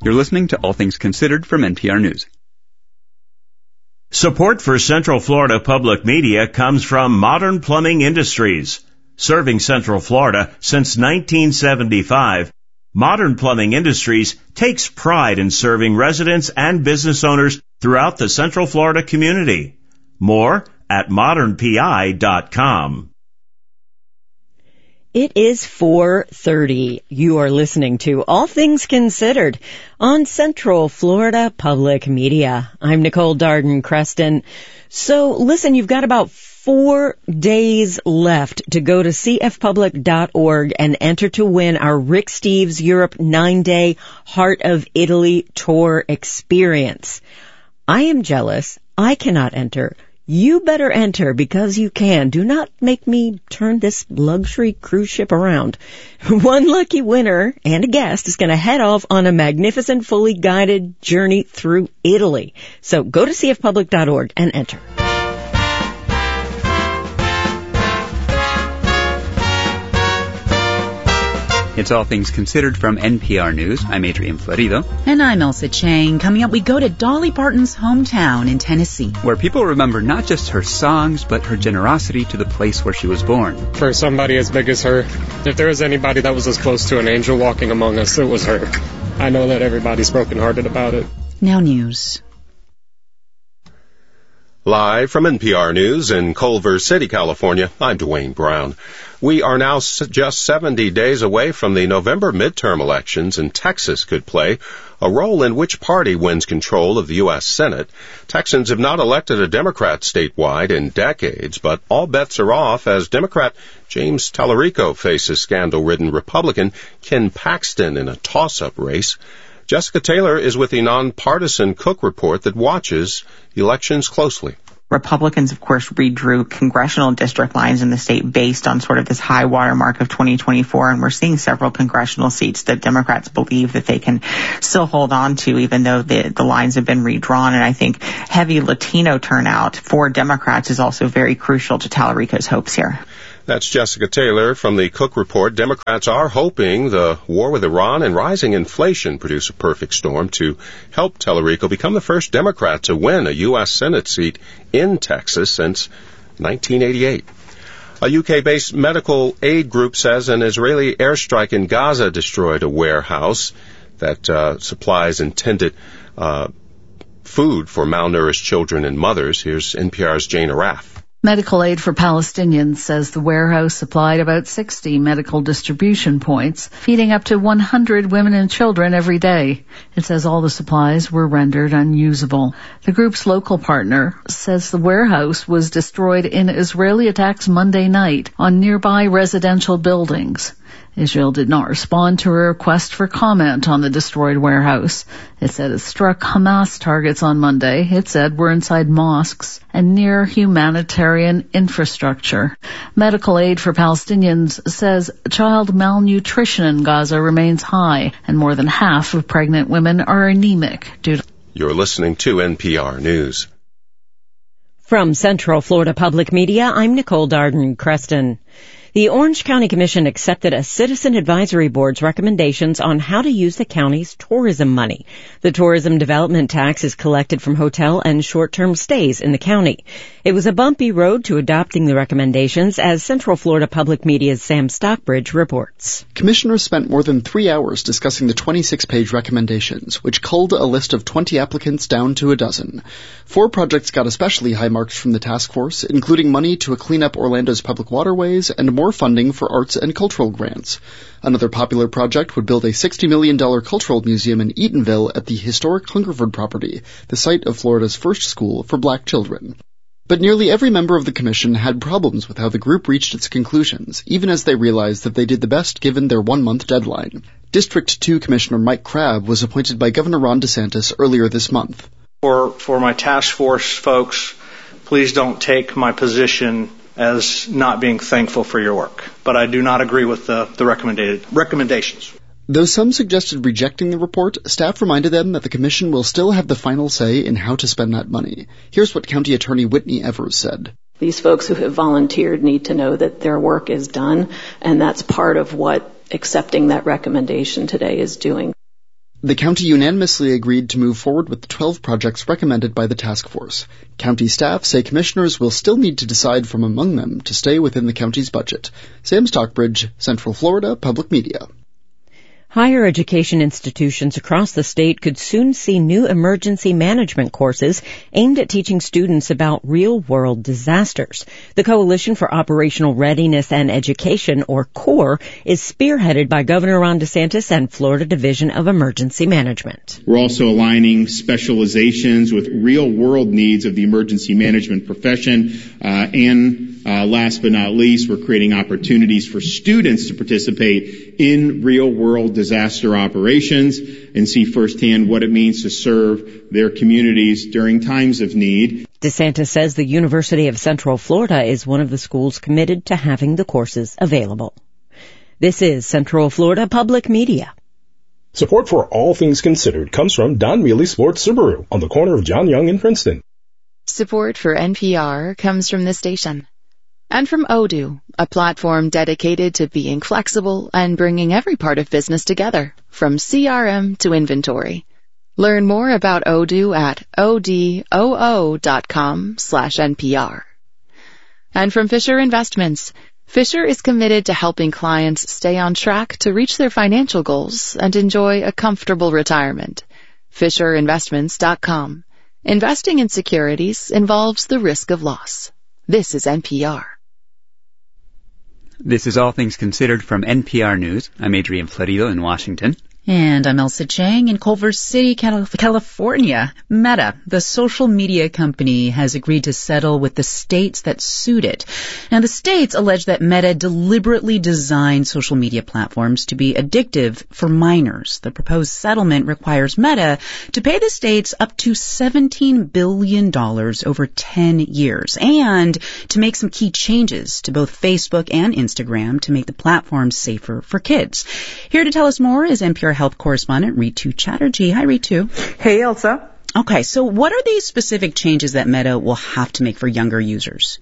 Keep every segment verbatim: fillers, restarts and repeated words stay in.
You're listening to All Things Considered from N P R News. Support for Central Florida Public Media comes from Modern Plumbing Industries. Serving Central Florida since nineteen seventy-five, Modern Plumbing Industries takes pride in serving residents and business owners throughout the Central Florida community. More at modern p i dot com. It is four thirty. You are listening to All Things Considered on Central Florida Public Media. I'm Nicole Darden-Creston. So listen, you've got about four days left to go to c f public dot org and enter to win our Rick Steves Europe nine-day Heart of Italy tour experience. I am jealous. I cannot enter. You better enter because you can. Do not make me turn this luxury cruise ship around. One lucky winner and a guest is going to head off on a magnificent, fully guided journey through Italy. So go to c f public dot org and enter. It's All Things Considered from N P R News. I'm Adrian Florido. And I'm Elsa Chang. Coming up, we go to Dolly Parton's hometown in Tennessee, where people remember not just her songs, but her generosity to the place where she was born. For somebody as big as her, if there was anybody that was as close to an angel walking among us, it was her. I know that everybody's brokenhearted about it. Now news. Live from N P R News in Culver City, California, I'm Dwayne Brown. We are now just seventy days away from the November midterm elections, and Texas could play a role in which party wins control of the U S Senate. Texans have not elected a Democrat statewide in decades, but all bets are off as Democrat James Tallarico faces scandal-ridden Republican Ken Paxton in a toss-up race. Jessica Taylor is with the nonpartisan Cook Report that watches elections closely. Republicans, of course, redrew congressional district lines in the state based on sort of this high water mark of twenty twenty-four, and we're seeing several congressional seats that Democrats believe that they can still hold on to, even though the, the lines have been redrawn. And I think heavy Latino turnout for Democrats is also very crucial to Tallarico's hopes here. That's Jessica Taylor from the Cook Report. Democrats are hoping the war with Iran and rising inflation produce a perfect storm to help Tallarico become the first Democrat to win a U S Senate seat in Texas since nineteen eighty-eight. A U K-based medical aid group says an Israeli airstrike in Gaza destroyed a warehouse that uh, supplies intended uh, food for malnourished children and mothers. Here's N P R's Jane Araf. Medical Aid for Palestinians says the warehouse supplied about sixty medical distribution points, feeding up to one hundred women and children every day. It says all the supplies were rendered unusable. The group's local partner says the warehouse was destroyed in Israeli attacks Monday night on nearby residential buildings. Israel did not respond to a request for comment on the destroyed warehouse. It said it struck Hamas targets on Monday. It said were inside mosques and near humanitarian infrastructure. Medical Aid for Palestinians says child malnutrition in Gaza remains high, and more than half of pregnant women are anemic due to... You're listening to N P R News. From Central Florida Public Media, I'm Nicole Darden-Creston. The Orange County Commission accepted a Citizen Advisory Board's recommendations on how to use the county's tourism money. The tourism development tax is collected from hotel and short-term stays in the county. It was a bumpy road to adopting the recommendations, as Central Florida Public Media's Sam Stockbridge reports. Commissioners spent more than three hours discussing the twenty-six page recommendations, which culled a list of twenty applicants down to a dozen. Four projects got especially high marks from the task force, including money to clean up Orlando's public waterways and more funding for arts and cultural grants. Another popular project would build a sixty million dollars cultural museum in Eatonville at the historic Hungerford property, the site of Florida's first school for black children. But nearly every member of the commission had problems with how the group reached its conclusions, even as they realized that they did the best given their one-month deadline. District two Commissioner Mike Crabb was appointed by Governor Ron DeSantis earlier this month. For, for my task force folks, please don't take my position as not being thankful for your work. But I do not agree with the, the recommended recommendations. Though some suggested rejecting the report, staff reminded them that the commission will still have the final say in how to spend that money. Here's what County Attorney Whitney Evers said. These folks who have volunteered need to know that their work is done, and that's part of what accepting that recommendation today is doing. The county unanimously agreed to move forward with the twelve projects recommended by the task force. County staff say commissioners will still need to decide from among them to stay within the county's budget. Sam Stockbridge, Central Florida Public Media. Higher education institutions across the state could soon see new emergency management courses aimed at teaching students about real-world disasters. The Coalition for Operational Readiness and Education, or CORE, is spearheaded by Governor Ron DeSantis and Florida Division of Emergency Management. We're also aligning specializations with real-world needs of the emergency management profession, uh, and Uh, last but not least, we're creating opportunities for students to participate in real-world disaster operations and see firsthand what it means to serve their communities during times of need. DeSantis says the University of Central Florida is one of the schools committed to having the courses available. This is Central Florida Public Media. Support for All Things Considered comes from Don Mealy Sports Subaru on the corner of John Young and Princeton. Support for N P R comes from this station. And from Odoo, a platform dedicated to being flexible and bringing every part of business together, from C R M to inventory. Learn more about Odoo at odoo.com slash NPR. And from Fisher Investments, Fisher is committed to helping clients stay on track to reach their financial goals and enjoy a comfortable retirement. Fisher Investments dot com. Investing in securities involves the risk of loss. This is N P R. This is All Things Considered from N P R News. I'm Adrian Florido in Washington. And I'm Elsa Chang in Culver City, California. Meta, the social media company, has agreed to settle with the states that sued it. Now, the states allege that Meta deliberately designed social media platforms to be addictive for minors. The proposed settlement requires Meta to pay the states up to seventeen billion dollars over ten years and to make some key changes to both Facebook and Instagram to make the platforms safer for kids. Here to tell us more is N P R Health correspondent Ritu Chatterjee. Hi, Ritu. Hey, Elsa. Okay, so what are these specific changes that Meta will have to make for younger users?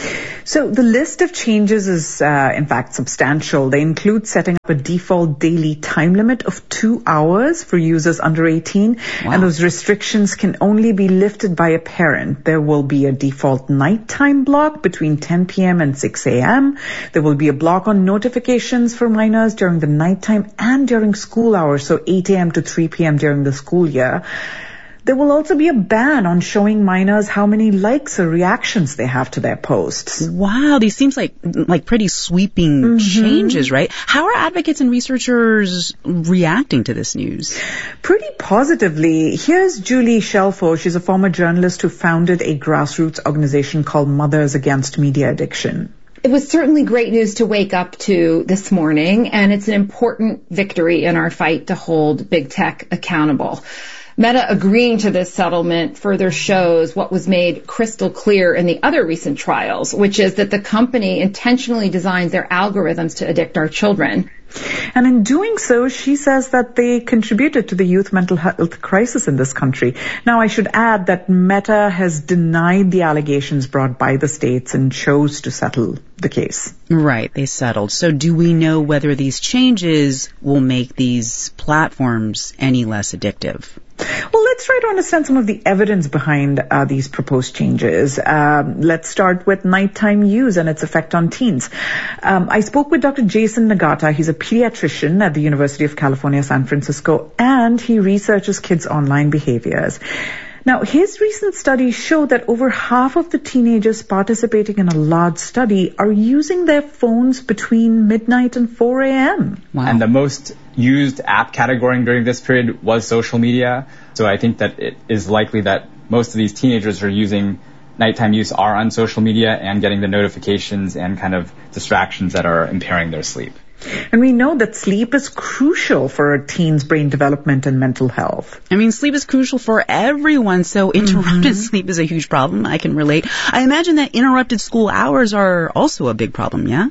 So the list of changes is, uh, in fact, substantial. They include setting up a default daily time limit of two hours for users under eighteen. Wow. And those restrictions can only be lifted by a parent. There will be a default nighttime block between ten p.m. and six a.m. There will be a block on notifications for minors during the nighttime and during school hours, so eight a.m. to three p.m. during the school year. There will also be a ban on showing minors how many likes or reactions they have to their posts. Wow, these seems like like pretty sweeping mm-hmm. changes, right? How are advocates and researchers reacting to this news? Pretty positively. Here's Julie Shelfo. She's a former journalist who founded a grassroots organization called Mothers Against Media Addiction. It was certainly great news to wake up to this morning, and it's an important victory in our fight to hold big tech accountable. Meta agreeing to this settlement further shows what was made crystal clear in the other recent trials, which is that the company intentionally designs their algorithms to addict our children. And in doing so, she says that they contributed to the youth mental health crisis in this country. Now, I should add that Meta has denied the allegations brought by the states and chose to settle the case. Right, they settled. So do we know whether these changes will make these platforms any less addictive? Well, let's try to understand some of the evidence behind uh, these proposed changes. Um, let's start with nighttime use and its effect on teens. Um, I spoke with Doctor Jason Nagata. He's a pediatrician at the University of California, San Francisco, and he researches kids' online behaviors. Now, his recent studies show that over half of the teenagers participating in a large study are using their phones between midnight and four a.m. Wow. And the most used app category during this period was social media. So I think that it is likely that most of these teenagers are using nighttime use are on social media and getting the notifications and kind of distractions that are impairing their sleep. And we know that sleep is crucial for a teen's brain development and mental health. I mean, sleep is crucial for everyone, so interrupted mm-hmm. sleep is a huge problem. I can relate. I imagine that interrupted school hours are also a big problem, yeah?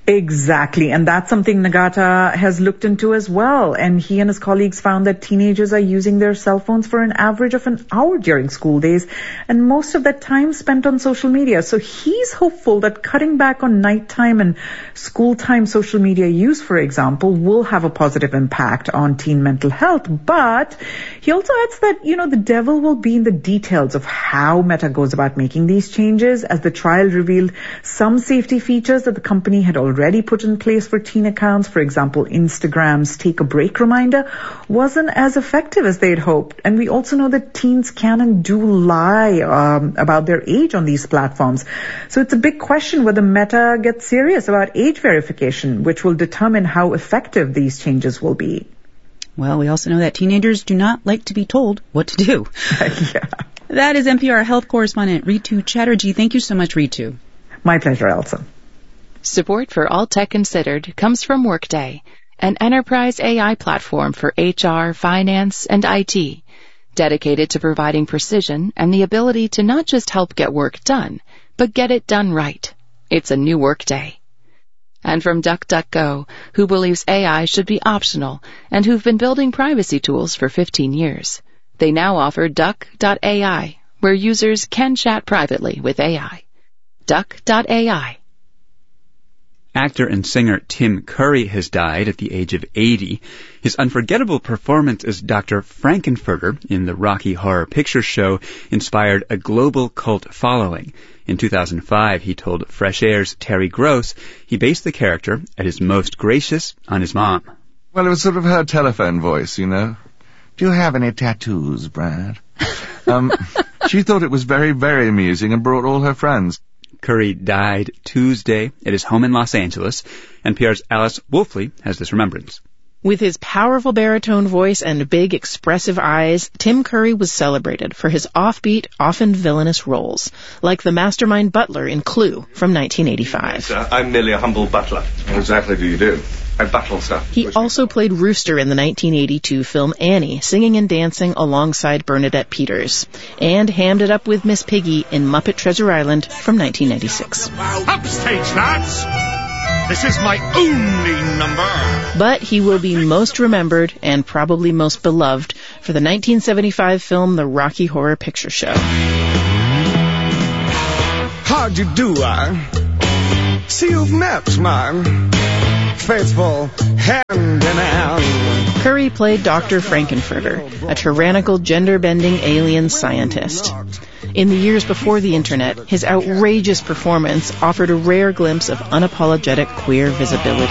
Exactly. And that's something Nagata has looked into as well. And he and his colleagues found that teenagers are using their cell phones for an average of an hour during school days, and most of that time spent on social media. So he's hopeful that cutting back on nighttime and school time social media use, for example, will have a positive impact on teen mental health. But he also adds that, you know, the devil will be in the details of how Meta goes about making these changes, as the trial revealed some safety features that the company had already already put in place for teen accounts. For example, Instagram's take a break reminder wasn't as effective as they'd hoped. And we also know that teens can and do lie um, about their age on these platforms. So it's a big question whether Meta gets serious about age verification, which will determine how effective these changes will be. Well, we also know that teenagers do not like to be told what to do. Yeah. That is N P R health correspondent Ritu Chatterjee. Thank you so much, Ritu. My pleasure, Elsa. Support for All Tech Considered comes from Workday, an enterprise A I platform for H R, finance, and I T, dedicated to providing precision and the ability to not just help get work done, but get it done right. It's a new Workday. And from DuckDuckGo, who believes A I should be optional and who've been building privacy tools for fifteen years. They now offer Duck dot A I, where users can chat privately with A I. Duck dot A I. Actor and singer Tim Curry has died at the age of eighty. His unforgettable performance as Doctor Frankenfurter in the Rocky Horror Picture Show inspired a global cult following. In two thousand five, he told Fresh Air's Terry Gross he based the character at his most gracious on his mom. Well, it was sort of her telephone voice, you know. Do you have any tattoos, Brad? um, she thought it was very, very amusing and brought all her friends. Curry died Tuesday at his home in Los Angeles. N P R's Alice Wolfley has this remembrance. With his powerful baritone voice and big, expressive eyes, Tim Curry was celebrated for his offbeat, often villainous roles, like the mastermind butler in Clue from nineteen eighty-five. Sir, I'm merely a humble butler. What exactly do you do? I battle, sir. He also played Rooster in the nineteen eighty-two film Annie, singing and dancing alongside Bernadette Peters, and hammed it up with Miss Piggy in Muppet Treasure Island from nineteen ninety-six. Upstage, lads! This is my only number! But he will be most remembered and probably most beloved for the nineteen seventy-five film The Rocky Horror Picture Show. How'd you do, I? See, you've met my faithful hand in hand. Curry played Doctor Frankenfurter, a tyrannical, gender-bending alien scientist. In the years before the internet, his outrageous performance offered a rare glimpse of unapologetic queer visibility.